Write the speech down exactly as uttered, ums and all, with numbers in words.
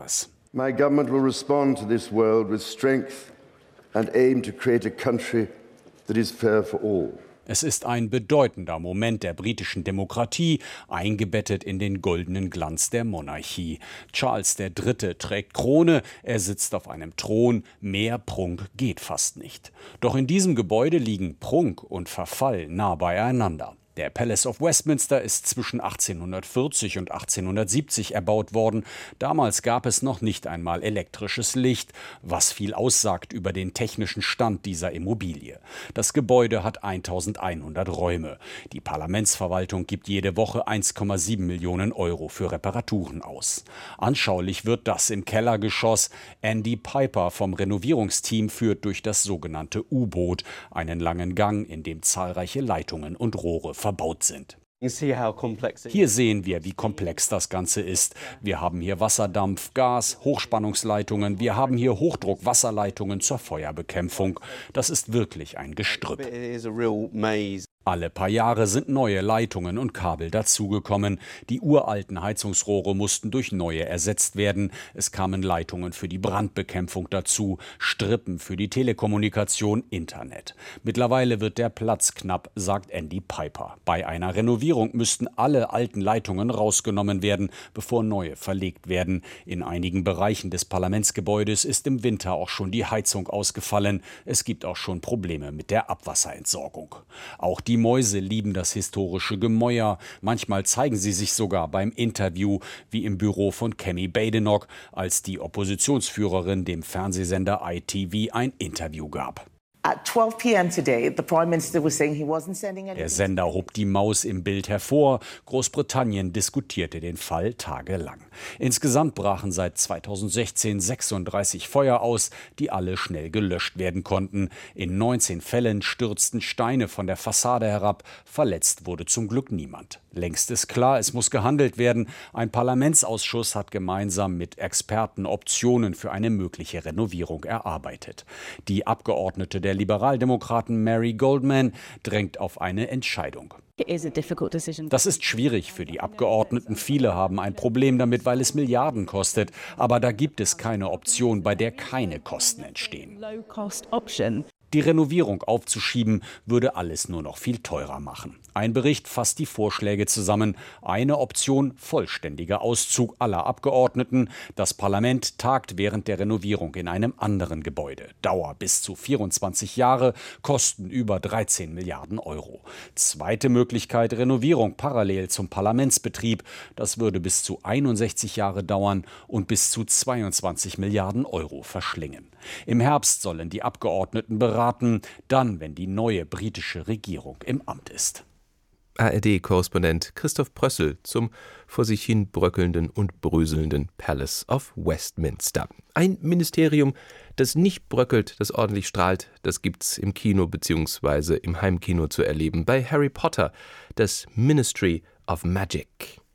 Jahres. My government will respond to this world with strength and aim to create a country that is fair for all. Es ist ein bedeutender Moment der britischen Demokratie, eingebettet in den goldenen Glanz der Monarchie. Charles der Dritte trägt Krone, er sitzt auf einem Thron, mehr Prunk geht fast nicht. Doch in diesem Gebäude liegen Prunk und Verfall nah beieinander. Der Palace of Westminster ist zwischen achtzehnhundertvierzig und achtzehnhundertsiebzig erbaut worden. Damals gab es noch nicht einmal elektrisches Licht, was viel aussagt über den technischen Stand dieser Immobilie. Das Gebäude hat eintausendeinhundert Räume. Die Parlamentsverwaltung gibt jede Woche eins Komma sieben Millionen Euro für Reparaturen aus. Anschaulich wird das im Kellergeschoss. Andy Piper vom Renovierungsteam führt durch das sogenannte U-Boot, einen langen Gang, in dem zahlreiche Leitungen und Rohre verbaut sind. Hier sehen wir, wie komplex das Ganze ist. Wir haben hier Wasserdampf, Gas, Hochspannungsleitungen, wir haben hier Hochdruckwasserleitungen zur Feuerbekämpfung. Das ist wirklich ein Gestrüpp. Alle paar Jahre sind neue Leitungen und Kabel dazugekommen. Die uralten Heizungsrohre mussten durch neue ersetzt werden. Es kamen Leitungen für die Brandbekämpfung dazu, Strippen für die Telekommunikation, Internet. Mittlerweile wird der Platz knapp, sagt Andy Piper. Bei einer Renovierung müssten alle alten Leitungen rausgenommen werden, bevor neue verlegt werden. In einigen Bereichen des Parlamentsgebäudes ist im Winter auch schon die Heizung ausgefallen. Es gibt auch schon Probleme mit der Abwasserentsorgung. Auch die Die Mäuse lieben das historische Gemäuer. Manchmal zeigen sie sich sogar beim Interview, wie im Büro von Kemi Badenoch, als die Oppositionsführerin dem Fernsehsender I T V ein Interview gab. Der Sender hob die Maus im Bild hervor. Großbritannien diskutierte den Fall tagelang. Insgesamt brachen seit zweitausendsechzehn sechsunddreißig Feuer aus, die alle schnell gelöscht werden konnten. In neunzehn Fällen stürzten Steine von der Fassade herab. Verletzt wurde zum Glück niemand. Längst ist klar, es muss gehandelt werden. Ein Parlamentsausschuss hat gemeinsam mit Experten Optionen für eine mögliche Renovierung erarbeitet. Die Abgeordnete der Liberaldemokraten Mary Goldman drängt auf eine Entscheidung. Das ist schwierig für die Abgeordneten. Viele haben ein Problem damit, weil es Milliarden kostet. Aber da gibt es keine Option, bei der keine Kosten entstehen. Die Renovierung aufzuschieben, würde alles nur noch viel teurer machen. Ein Bericht fasst die Vorschläge zusammen. Eine Option: vollständiger Auszug aller Abgeordneten. Das Parlament tagt während der Renovierung in einem anderen Gebäude. Dauer bis zu vierundzwanzig Jahre, Kosten über dreizehn Milliarden Euro. Zweite Möglichkeit: Renovierung parallel zum Parlamentsbetrieb. Das würde bis zu einundsechzig Jahre dauern und bis zu zweiundzwanzig Milliarden Euro verschlingen. Im Herbst sollen die Abgeordneten beraten, dann, wenn die neue britische Regierung im Amt ist. A R D-Korrespondent Christoph Prössel zum vor sich hin bröckelnden und bröselnden Palace of Westminster. Ein Ministerium, das nicht bröckelt, das ordentlich strahlt, das gibt's im Kino bzw. im Heimkino zu erleben. Bei Harry Potter, das Ministry of Magic.